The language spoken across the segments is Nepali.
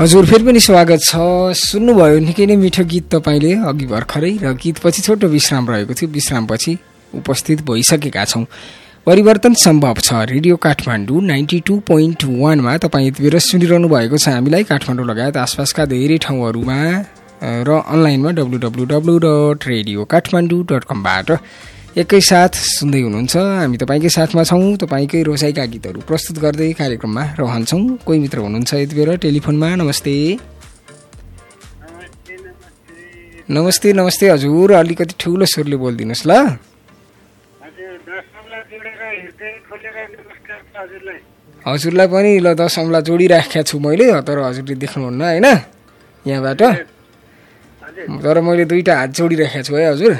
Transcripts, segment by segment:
हजुर फेरि पनि स्वागत छ। सुन्नुभयो निकै नै मिठो गीत तपाईँले अघि भर्खरै, र गीतपछि छोटो विश्राम रहेको थियो। विश्रामपछि उपस्थित भइसकेका छौँ। परिवर्तन सम्भव छ रेडियो काठमाडौँ 92.1 मा तपाईँ यति बेला सुनिरहनु भएको छ हामीलाई काठमाडौँ लगायत आसपासका धेरै ठाउँहरूमा र अनलाइनमा www.radiokathmandu.com बाट एकैसाथ सुन्दै हुनुहुन्छ। हामी तपाईँकै साथमा छौँ। तपाईँकै रोसाइका गीतहरू प्रस्तुत गर्दै कार्यक्रममा रहन्छौँ। कोही मित्र हुनुहुन्छ यति बेला टेलिफोनमा। नमस्ते नमस्ते नमस्ते हजुर, अलिकति ठुलो स्वरले बोलिदिनुहोस् ल। हजुरलाई पनि ल 10 औँला जोडिराखेको छु मैले, तर हजुरले देख्नुहुन्न होइन यहाँबाट, तर मैले 2टा हात जोडिराखेको छु है हजुर।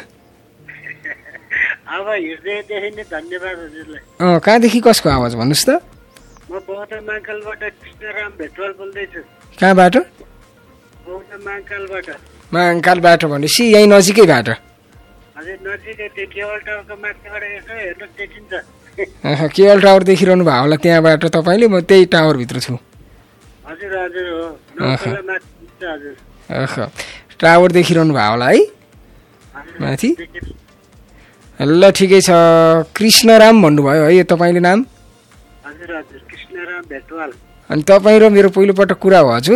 कहाँदेखि कसको आवाज भन्नुहोस् त? म बौद्ध माङ्कालबाट कृष्णराम भेटवाल बोल्दैछु। कहाँबाट? बौद्ध माङ्कालबाट। माङ्कालबाट भनेपछि यहीँ नजिकैबाट? हजुर नजिकै, त्यो केवल टावरको माथिबाट यसो हेर्नु देखिन्छ। केवल टावर देखिरहनु भयो होला त्यहाँबाट तपाईँले? म त्यही टावरभित्र छु। हजुर हजुर हो, नौतला माथि हजुर। टावर देखिरहनु भयो होला है माथि? ल ठिकै छ। कृष्णराम भन्नुभयो है तपाईँले नाम? हजुर हजुर, कृष्णराम भेटवाल। अनि तपाईँ र मेरो पहिलोपटक कुरा हो हजुर?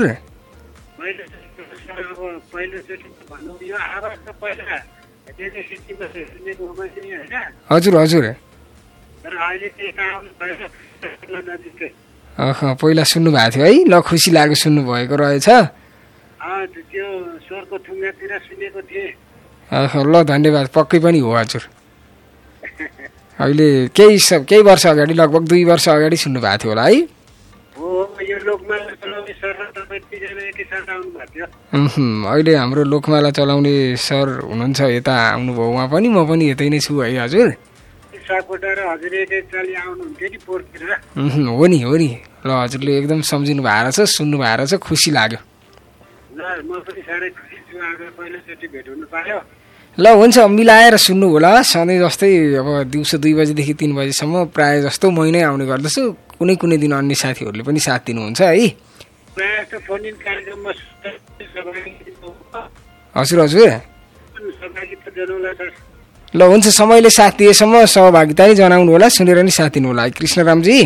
हजुर हजुर, पहिला सुन्नु भएको थियो है? ल खुसी लाग्यो सुन्नुभएको रहेछ। ल धन्यवाद, पक्कै पनि हो हजुर। अहिले केही वर्ष अगाडि, लगभग 2 वर्ष अगाडि सुन्नु भएको थियो होला है? अहिले हाम्रो लोकमाला चलाउने सर हुनुहुन्छ यता आउनुभयो, उहाँ पनि म पनि यतै नै छु है हजुर। हो नि हो नि, ल हजुरले एकदम सम्झिनु भएको छ, सुन्नु भएको छ, खुसी लाग्यो। ल हुन्छ, मिलाएर सुन्नु होला सधैँ जस्तै। अब दिउँसो 2 बजीदेखि 3 बजीसम्म प्रायः जस्तो मै नै आउने गर्दछु। कुनै कुनै दिन अन्य साथीहरूले पनि साथ दिनुहुन्छ है। हजुर हजुर, ल हुन्छ, समयले साथ दिएसम्म सहभागिता नै जनाउनु होला, सुनेर नि साथ दिनु होला है कृष्णरामजी।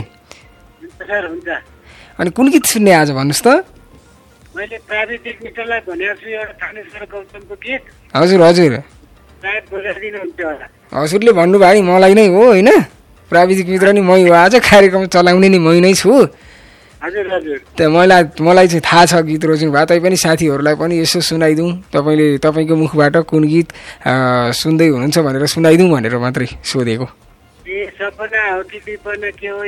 अनि कुन गीत सुन्ने आज भन्नुहोस् त? मैले प्राविधिक मित्रलाई भनेको छु एउटा थानेश्वर गौतमको गीत। हजुर हजुर, हजुरले भन्नुभयो नि मलाई नै हो होइन? प्राविधिक मित्र नि मै हो, आज कार्यक्रम चलाउने नि मै नै छु। हजुर हजुर, मलाई चाहिँ थाहा छ गीत रोज्नु भयो, तैपनि साथीहरूलाई पनि यसो सुनाइदिउँ। तपाईँको मुखबाट कुन गीत सुन्दै हुनुहुन्छ भनेर सुनाइदिउँ भनेर मात्रै सोधेको। सपना हो कि विपना के हो